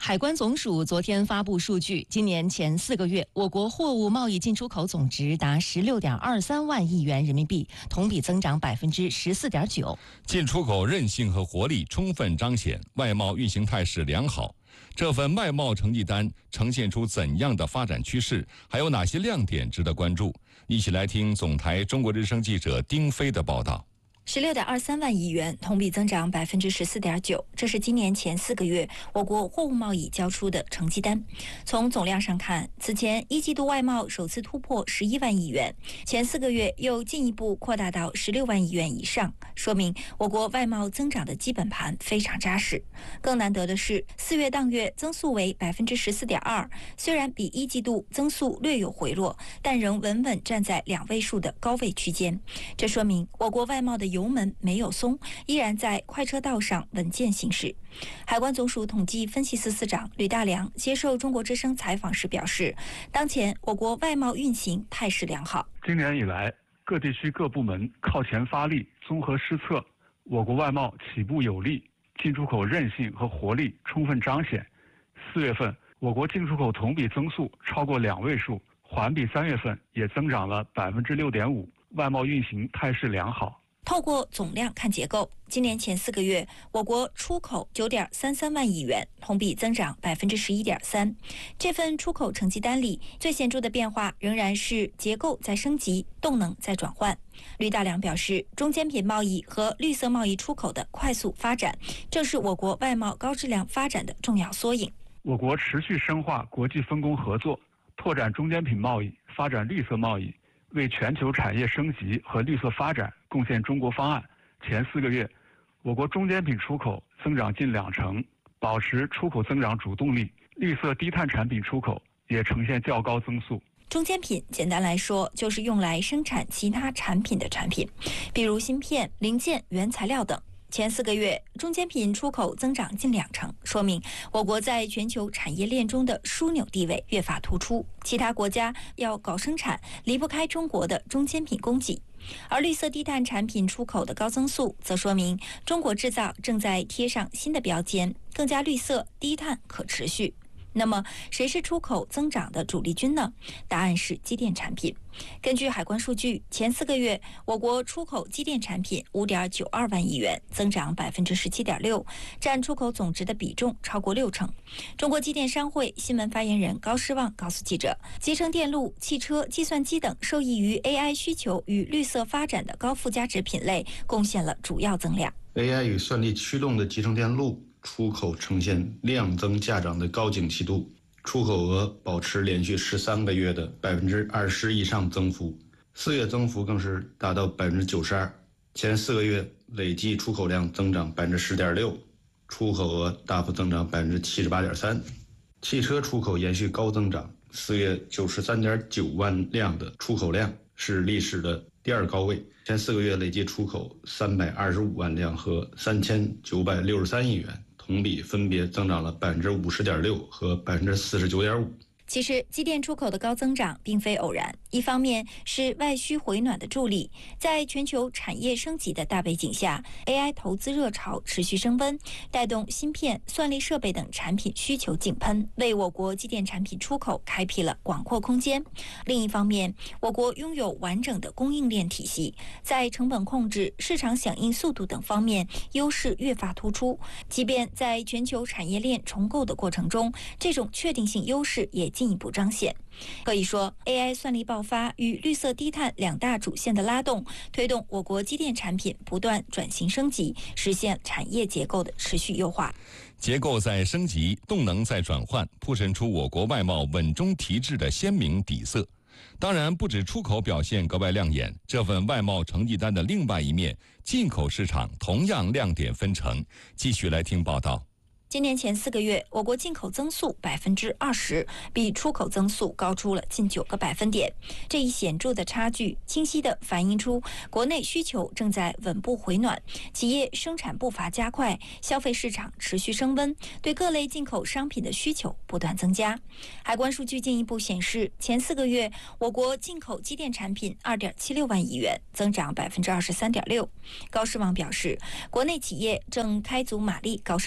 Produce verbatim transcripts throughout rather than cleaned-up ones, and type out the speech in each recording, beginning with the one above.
海关总署昨天发布数据，今年前四个月，我国货物贸易进出口总值达十六点二三万亿元人民币，同比增长百分之十四点九。 进出口韧性和活力充分彰显，外贸运行态势良好。这份外贸成绩单呈现出怎样的发展趋势？还有哪些亮点值得关注？一起来听总台中国之声记者丁飞的报道。 十六点二三万亿元，同比增长百分之十四点九，这是今年前四个月我国货物贸易交出的成绩单。从总量上看，此前一季度外贸首次突破十一万亿元，前四个月又进一步扩大到十六万亿元以上，说明我国外贸增长的基本盘非常扎实。更难得的是，四月当月增速为百分之十四点二，虽然比一季度增速略有回落，但仍稳稳站在两位数的高位区间。这说明我国外贸的油门没有松，依然在快车道上稳健行驶。海关总署统计分析司司长吕大良接受中国之声采访时表示，当前我国外贸运行态势良好。 今年以来，各地区各部门靠前发力，综合施策，我国外贸起步有力，进出口韧性和活力充分彰显。四月份，我国进出口同比增速超过两位数，环比三月份也增长了百分之六点五，外贸运行态势良好。 透过总量看结构，今年前四个月，我国出口九点三三万亿元，同比增长百分之十一点三。这份出口成绩单里，最显著的变化仍然是结构在升级，动能在转换。吕大良表示，中间品贸易和绿色贸易出口的快速发展，正是我国外贸高质量发展的重要缩影。 我国持续深化国际分工合作，拓展中间品贸易，发展绿色贸易，为全球产业升级和绿色发展贡献中国方案。前四个月，我国中间品出口增长近两成，保持出口增长主动力，绿色低碳产品出口也呈现较高增速。 中间品简单来说就是用来生产其他产品的产品，比如芯片、零件、原材料等。前四个月，中间品出口增长近两成，说明我国在全球产业链中的枢纽地位越发突出。其他国家要搞生产，离不开中国的中间品供给。而绿色低碳产品出口的高增速，则说明中国制造正在贴上新的标签，更加绿色、低碳、可持续。那么，谁是出口增长的主力军呢？答案是机电产品。根据海关数据，前四个月我国出口机电产品五点九二万亿元，增长百分之十七点六，占出口总值的比重超过六成。中国机电商会新闻发言人高诗旺告诉记者，集成电路、汽车、计算机等受益于 A I 需求与绿色发展的高附加值品类贡献了主要增量。 A I 与算力驱动的集成电路出口呈现量增价涨的高景气度，出口额保持连续十三个月的百分之二十以上增幅，四月增幅更是达到百分之九十二。前四个月累计出口量增长百分之十点六，出口额大幅增长百分之七十八点三。汽车出口延续高增长，四月九十三点九万辆的出口量是历史的第二高位。前四个月累计出口三百二十五万辆和三千九百六十三亿元。同比分别增长了百分之五十点六和百分之四十九点五。 其实，机电出口的高增长并非偶然，一方面是外需回暖的助力，在全球产业升级的大背景下 ，A I 投资热潮持续升温，带动芯片、算力设备等产品需求井喷，为我国机电产品出口开辟了广阔空间。另一方面，我国拥有完整的供应链体系，在成本控制、市场响应速度等方面优势越发突出。即便在全球产业链重构的过程中，这种确定性优势也进一步彰显。可以说 A I 算力爆发与绿色低碳两大主线的拉动，推动我国机电产品不断转型升级，实现产业结构的持续优化。 结构在升级，动能在转换，铺陈出我国外贸稳中提质的鲜明底色。当然，不止出口表现格外亮眼，这份外贸成绩单的另外一面，进口市场同样亮点纷呈。继续来听报道。 今年前四个月，我国进口增速百分之二十，比出口增速高出了近九个百分点。这一显著的差距，清晰地反映出国内需求正在稳步回暖，企业生产步伐加快，消费市场持续升温，对各类进口商品的需求不断增加。海关数据进一步显示，前四个月我国进口机电产品二点七六万亿元，增长百分之二十三点六。高世旺表示，国内企业正开足马力搞生产，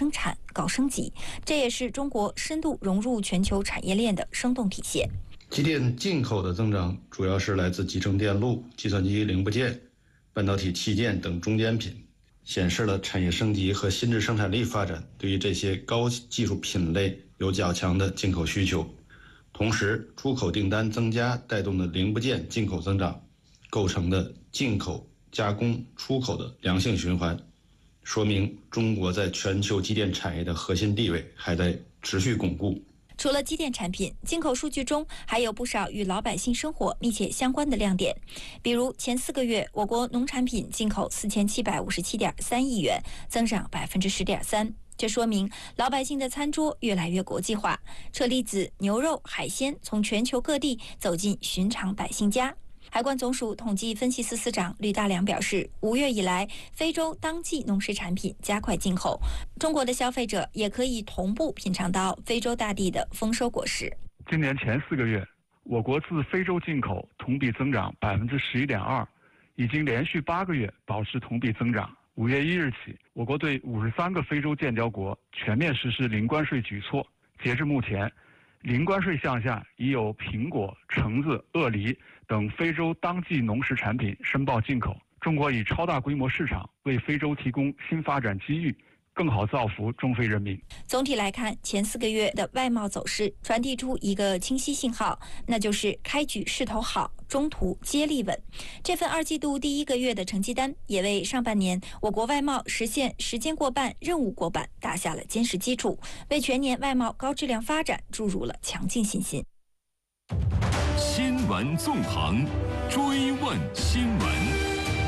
搞升级，这也是中国深度融入全球产业链的生动体现。 机电进口的增长主要是来自集成电路、计算机零部件、半导体器件等中间品，显示了产业升级和新质生产力发展对于这些高技术品类有较强的进口需求。同时，出口订单增加带动的零部件进口增长，构成的进口、加工、出口的良性循环，说明中国在全球机电产业的核心地位还在持续巩固。 除了机电产品，进口数据中还有不少与老百姓生活密切相关的亮点。比如前四个月，我国农产品进口四千七百五十七点三亿元，增长百分之十点三。这说明老百姓的餐桌越来越国际化，车厘子、牛肉、海鲜从全球各地走进寻常百姓家。海关总署统计分析司司长吕大良表示，五月以来，非洲当季农食产品加快进口，中国的消费者也可以同步品尝到非洲大地的丰收果实。 今年前四个月，我国自非洲进口同比增长百分之十一点二，已经连续八个月保持同比增长。五月一日起，我国对五十三个非洲建交国全面实施零关税举措。截至目前，零关税项下已有苹果、橙子、鳄梨等非洲当季农食产品申报进口。中国以超大规模市场为非洲提供新发展机遇，更好造福中非人民。 总体来看，前四个月的外贸走势传递出一个清晰信号，那就是开局势头好，中途接力稳。这份二季度第一个月的成绩单也为上半年我国外贸实现时间过半、任务过半打下了坚实基础，为全年外贸高质量发展注入了强劲信心。 新闻纵横，追问新闻。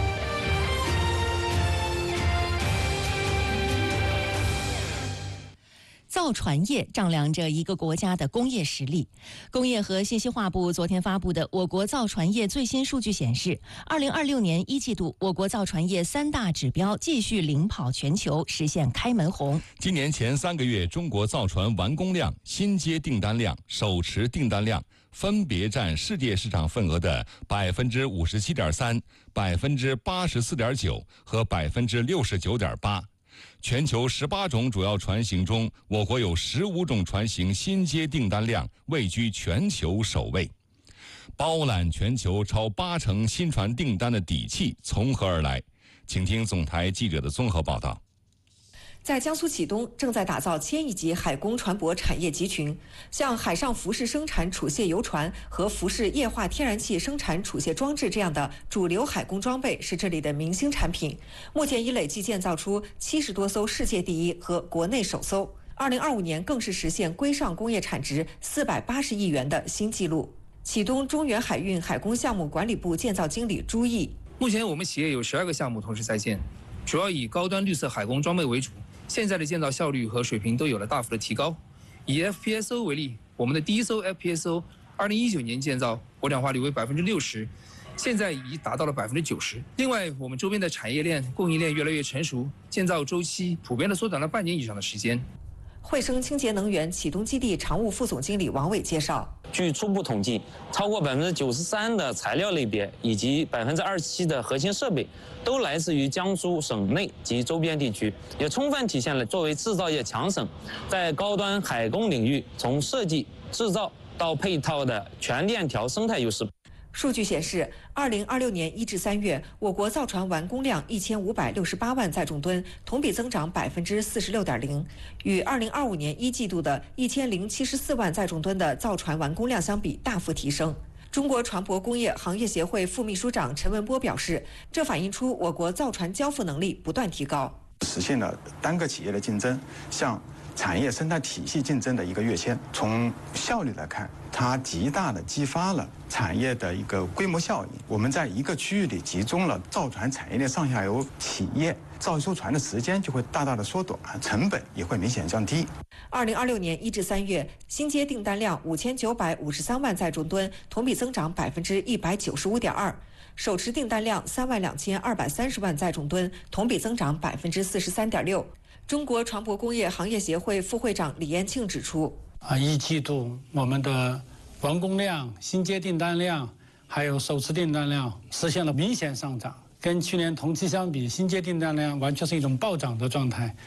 造船业丈量着一个国家的工业实力。工业和信息化部昨天发布的我国造船业最新数据显示，二零二六年一季度，我国造船业三大指标继续领跑全球，实现开门红。 今年前三个月，中国造船完工量、新接订单量、手持订单量分别占世界市场份额的百分之五十七点三、百分之八十四点九和百分之六十九点八。全球十八种主要船型中，我国有十五种船型新接订单量位居全球首位，包揽全球超八成新船订单的底气从何而来？请听总台记者的综合报道。 在江苏启东，正在打造千亿级海工船舶产业集群，像海上浮式生产储卸油船和浮式液化天然气生产储卸装置这样的主流海工装备是这里的明星产品。目前已累计建造出七十多艘世界第一和国内首艘。二零二五年更是实现规上工业产值四百八十亿元的新纪录。启东中原海运海工项目管理部建造经理朱毅： 目前我们企业有十二个项目同时在建，主要以高端绿色海工装备为主。现在的建造效率和水平都有了大幅的提高。以 F P S O 为例，我们的第一艘 F P S O 二零一九年建造，活氧化率为百分之六十，现在已达到了百分之九十。另外，我们周边的产业链、供应链越来越成熟，建造周期普遍的缩短了半年以上的时间。 汇生清洁能源启东基地常务副总经理王伟介绍， 据初步统计，超过百分之九十三的材料类别以及百分之二十七的核心设备都来自于江苏省内及周边地区，也充分体现了作为制造业强省，在高端海工领域从设计、制造到配套的全链条生态优势。 数据显示，二零二六年一至三月，我国造船完工量一千五百六十八万载重吨，同比增长百分之四十六点零，与二零二五年一季度的一千零七十四万载重吨的造船完工量相比，大幅提升。中国船舶工业行业协会副秘书长陈文波表示，这反映出我国造船交付能力不断提高， 实现了单个企业的竞争向产业生态体系竞争的一个跃迁。从效率来看，它极大的激发了产业的一个规模效应。我们在一个区域里集中了造船产业链上下游企业，造一艘船的时间就会大大的缩短，成本也会明显降低。 二零二六年一至三月，新接订单量五千九百五十三万载重吨，同比增长百分之一百九十五点二。手持订单量三万两千二百三十万载重吨，同比增长百分之四十三点六。中国船舶工业行业协会副会长李延庆指出， 啊，一季度我们的完工量、新接订单量还有手持订单量实现了明显上涨，跟去年同期相比，新接订单量完全是一种暴涨的状态。